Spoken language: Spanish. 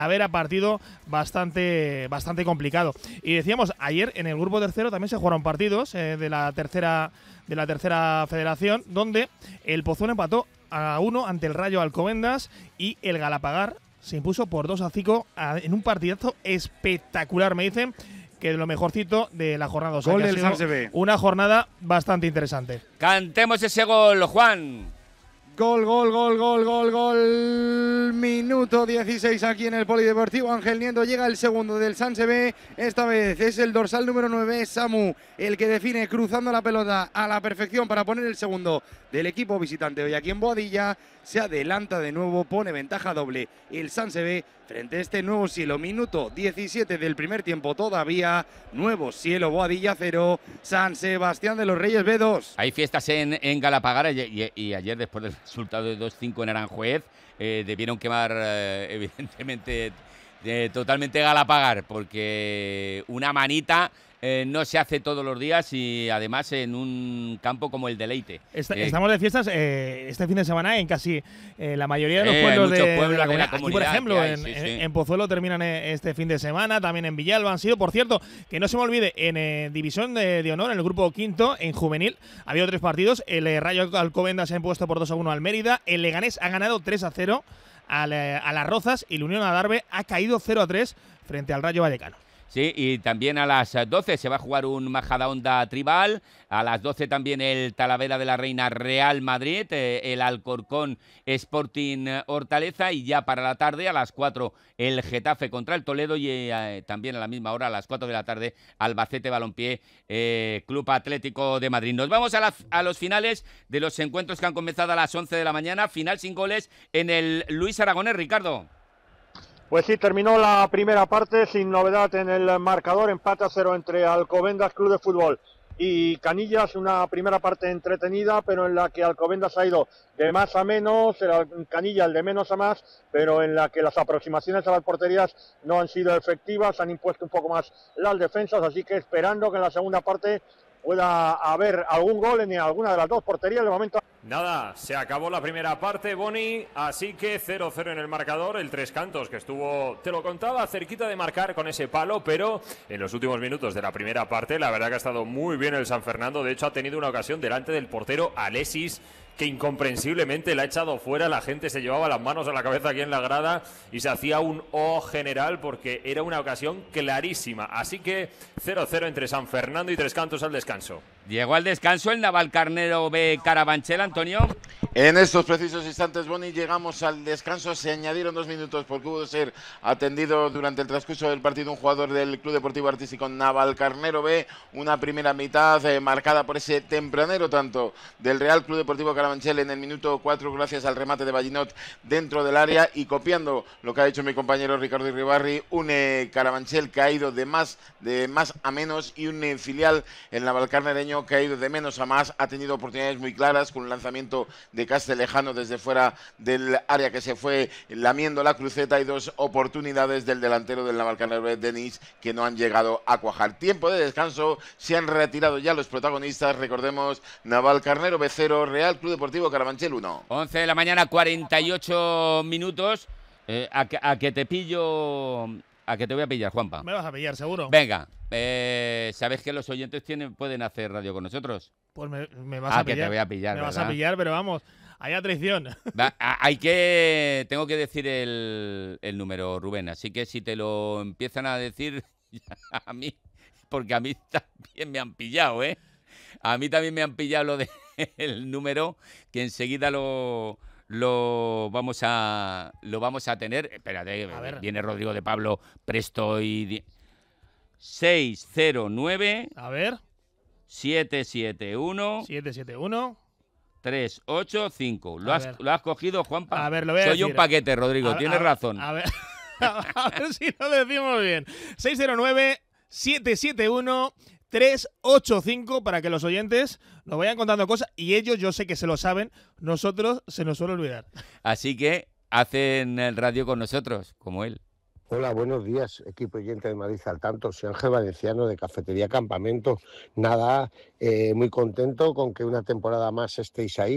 Era partido bastante complicado. Y decíamos, ayer en el grupo tercero también se jugaron partidos de la tercera federación, donde el Pozuelo empató a 1 ante el Rayo Alcobendas y el Galapagar se impuso por 2-5 en un partidazo espectacular. Me dicen que es lo mejorcito de la jornada. O sea, gol que ha del sido Sanseve. una jornada bastante interesante. Cantemos ese gol, Juan. Gol, gol, gol, gol, gol, gol. Minuto 16 aquí en el Polideportivo Ángel Nieto. Llega el segundo del Sanseve. Esta vez es el dorsal número 9, Samu, el que define cruzando la pelota a la perfección para poner el segundo del equipo visitante. Hoy aquí en Boadilla se adelanta de nuevo, pone ventaja doble el Sanseve frente a este Nuevo Cielo. Minuto 17 del primer tiempo todavía. Nuevo Cielo, Boadilla 0, San Sebastián de los Reyes B2. Hay fiestas en Galapagar y ayer, después del resultado de 2-5 en Aranjuez, debieron quemar evidentemente totalmente Galapagar, porque una manita no se hace todos los días y además en un campo como el Deleite. Estamos de fiestas este fin de semana en casi la mayoría de los pueblos de la comunidad. Aquí, por ejemplo, en Pozuelo terminan este fin de semana, también en Villalba han sido. Por cierto, que no se me olvide, en División de Honor, en el grupo quinto, en Juvenil, ha habido 3 partidos. El Rayo Alcobendas se ha impuesto por 2-1 al Mérida. El Leganés ha ganado 3-0 a Las Rozas y la Unión Adarve ha caído 0-3 frente al Rayo Vallecano. Sí, y también a las 12 se va a jugar un Majadahonda Tribal, a las 12 también el Talavera de la Reina Real Madrid, el Alcorcón Sporting Hortaleza, y ya para la tarde a las 4 el Getafe contra el Toledo y también a la misma hora a las 4 de la tarde Albacete Balompié Club Atlético de Madrid. Nos vamos a los finales de los encuentros que han comenzado a las 11 de la mañana, final sin goles en el Luis Aragonés, Ricardo. Pues sí, terminó la primera parte sin novedad en el marcador, empate a 0 entre Alcobendas Club de Fútbol y Canillas, una primera parte entretenida, pero en la que Alcobendas ha ido de más a menos, Canillas el de menos a más, pero en la que las aproximaciones a las porterías no han sido efectivas, han impuesto un poco más las defensas, así que esperando que en la segunda parte pueda haber algún gol en alguna de las dos porterías. De momento nada, se acabó la primera parte, Boni, así que 0-0 en el marcador. El Tres Cantos, que estuvo, te lo contaba, cerquita de marcar con ese palo, pero en los últimos minutos de la primera parte, la verdad que ha estado muy bien el San Fernando. De hecho, ha tenido una ocasión delante del portero Alesis, que incomprensiblemente la ha echado fuera. La gente se llevaba las manos a la cabeza aquí en la grada y se hacía un O general porque era una ocasión clarísima. Así que 0-0 entre San Fernando y Tres Cantos al descanso. Llegó al descanso el Navalcarnero B Carabanchel, Antonio. En estos precisos instantes, Boni, llegamos al descanso. Se añadieron 2 minutos porque hubo de ser atendido durante el transcurso del partido un jugador del Club Deportivo Artístico Navalcarnero B. Una primera mitad marcada por ese tempranero tanto del Real Club Deportivo Carabanchel en el minuto 4 gracias al remate de Ballinot dentro del área, y copiando lo que ha dicho mi compañero Ricardo Irribarri, un Carabanchel que ha ido de más a menos, y un filial, el Navalcarnereño, que ha ido de menos a más. Ha tenido oportunidades muy claras con un lanzamiento de Castellejano desde fuera del área que se fue lamiendo la cruceta, y 2 oportunidades del delantero del Navalcarnero B, Denis, que no han llegado a cuajar. Tiempo de descanso, se han retirado ya los protagonistas. Recordemos, Navalcarnero B 0, Real Club Deportivo Carabanchel 1. 11 de la mañana, 48 minutos. A que te pillo... ¿A que te voy a pillar, Juanpa? Me vas a pillar, seguro. Venga, ¿sabes que los oyentes pueden hacer radio con nosotros? Pues me vas a pillar. Que te voy a pillar, me ¿verdad? vas a pillar, pero vamos, hay traición. Tengo que decir el número, Rubén, así que si te lo empiezan a decir a mí, porque a mí también me han pillado, ¿eh? A mí también me han pillado lo del número, que enseguida lo vamos a tener. Espérate, viene Rodrigo de Pablo presto y 609. A ver. 771 385. ¿Lo has cogido, Juanpa? A ver, lo voy a decir. Soy un paquete, Rodrigo, tienes razón. A ver si lo decimos bien. 609-771-385, para que los oyentes nos vayan contando cosas, y ellos, yo sé que se lo saben, nosotros se nos suele olvidar. Así que hacen el radio con nosotros, como él. Hola, buenos días, equipo oyente de Madrid al tanto. Soy Ángel Valenciano de Cafetería Campamento. Nada, muy contento con que una temporada más estéis ahí.